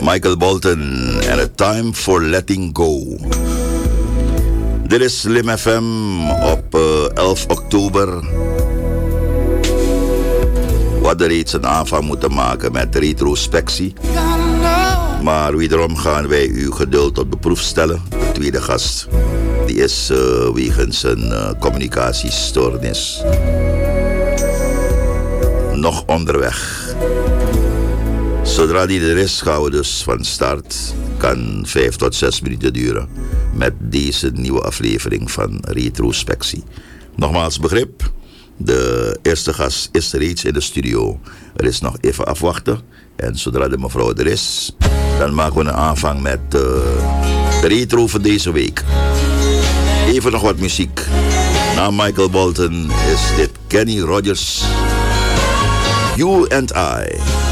Michael Bolton en A Time for Letting Go. Dit is Slim FM op 11 oktober. We hadden reeds een aanvang moeten maken met retrospectie. Maar wederom gaan wij uw geduld op de proef stellen. De tweede gast die is wegens een communicatiestoornis nog onderweg. Zodra die er is, gaan we dus van start. Kan 5 tot 6 minuten duren met deze nieuwe aflevering van Retrospectie. Nogmaals begrip, de eerste gast is reeds in de studio. Er is nog even afwachten. En zodra de mevrouw er is, dan maken we een aanvang met de retro van deze week. Even nog wat muziek. Na Michael Bolton is dit Kenny Rogers, You and I.